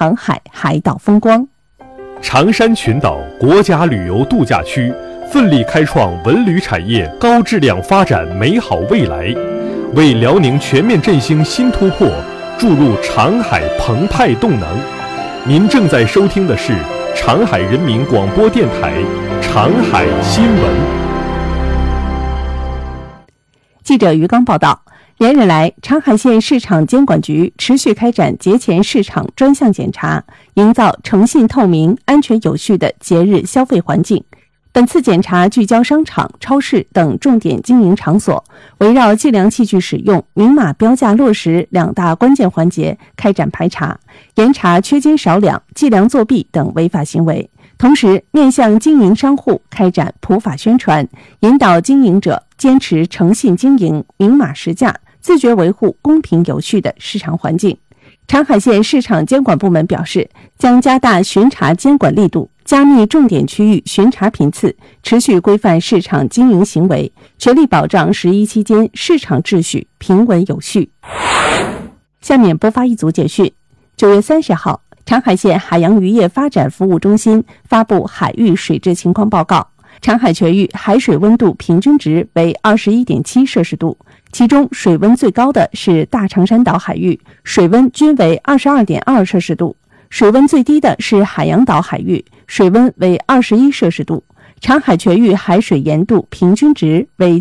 长海海岛风光。 长山群岛国家旅游度假区奋力开创文旅产业高质量发展美好未来，为辽宁全面振兴新突破注入长海澎湃动能。您正在收听的是长海人民广播电台长海新闻。 记者于刚报道，连日来，长海县市场监管局持续开展节前市场专项检查，营造诚信透明、安全有序的节日消费环境。本次检查聚焦商场、超市等重点经营场所，围绕计量器具使用、明码标价落实两大关键环节开展排查，严查缺斤少两、计量作弊等违法行为。同时，面向经营商户开展普法宣传，引导经营者坚持诚信经营、明码实价，自觉维护公平有序的市场环境。长海县市场监管部门表示，将加大巡查监管力度，加密重点区域巡查频次，持续规范市场经营行为，全力保障11期间市场秩序平稳有序。下面播发一组简讯。9月30号，长海县海洋渔业发展服务中心发布海域水质情况报告。长海全域海水温度平均值为 21.7 摄氏度，其中水温最高的是大长山岛海域，水温均为 22.2 摄氏度，水温最低的是海洋岛海域，水温为21摄氏度。长海全域海水盐度平均值为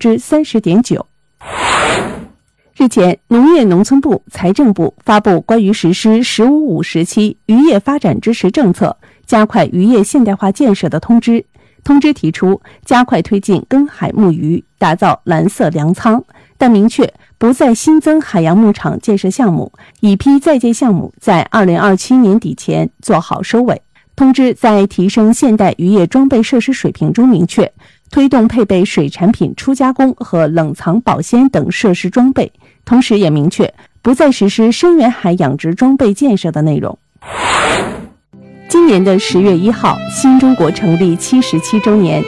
30/30.9。日前，农业农村部、财政部发布关于实施“十五五”时期渔业发展支持政策，加快渔业现代化建设的通知。通知提出，加快推进耕海牧渔，打造蓝色粮仓，但明确不再新增海洋牧场建设项目，已批在建项目在2027年底前做好收尾。通知在提升现代渔业装备设施水平中明确，推动配备水产品初加工和冷藏保鲜等设施装备，同时也明确不再实施深远海养殖装备建设的内容。今年的10月1号，新中国成立77周年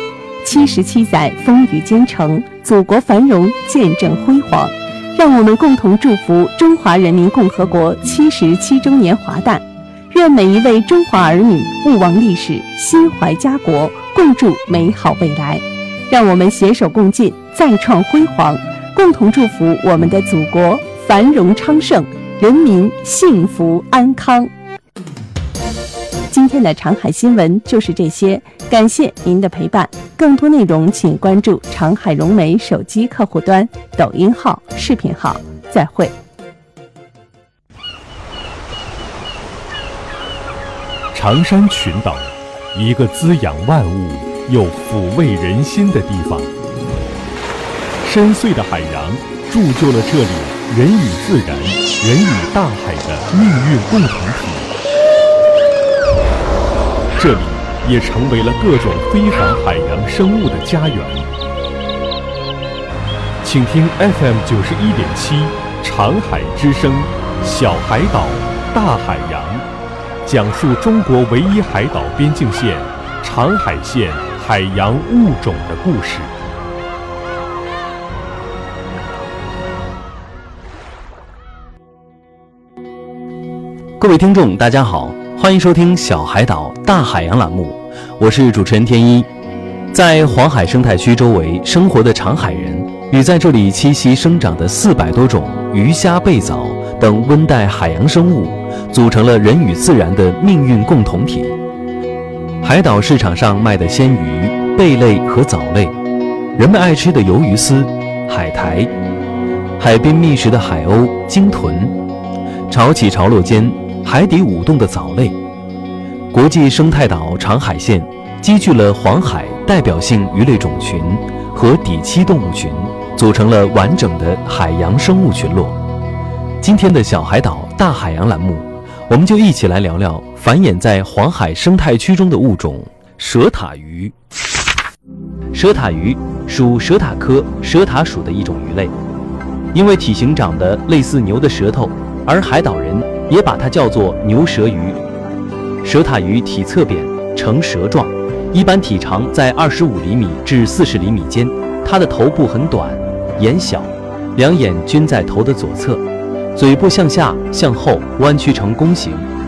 ，77载风雨兼程，祖国繁荣见证辉煌。让我们共同祝福中华人民共和国77周年华诞，愿每一位中华儿女勿忘历史，心怀家国，共筑美好未来。让我们携手共进，再创辉煌，共同祝福我们的祖国繁荣昌盛，人民幸福安康。今天的长海新闻就是这些，感谢您的陪伴。更多内容请关注长海融媒手机客户端、抖音号、视频号。再会。 长山群岛，一个滋养万物又抚慰人心的地方。深邃的海洋铸就了这里人与自然、人与大海的命运共同体。这里也成为了各种非凡海洋生物的家园。请听 FM 91.7长海之声，小海岛，大海洋，讲述中国唯一海岛边境线长海县海洋物种的故事。 各位听众大家好，欢迎收听小海岛大海洋栏目，我是主持人天一。在黄海生态区周围生活的长海人与在这里栖息生长的400多种鱼虾贝藻等温带海洋生物组成了人与自然的命运共同体。海岛市场上卖的鲜鱼、贝类和藻类，人们爱吃的鱿鱼丝、海苔，海滨觅食的海鸥、鲸豚，潮起潮落间海底舞动的藻类。国际生态岛长海县积聚了黄海代表性鱼类种群和底栖动物群，组成了完整的海洋生物群落。今天的小海岛大海洋栏目，我们就一起来聊聊繁衍在黄海生态区中的物种蛇塔鱼。蛇塔鱼属蛇塔科蛇塔属的一种鱼类，因为体型长得类似牛的舌头，而海岛人也把它叫做牛舌鱼。蛇塔鱼体侧扁，呈蛇状，一般体长在25厘米至40厘米间。它的头部很短，眼小，两眼均在头的左侧，嘴部向下向后弯曲成弓形，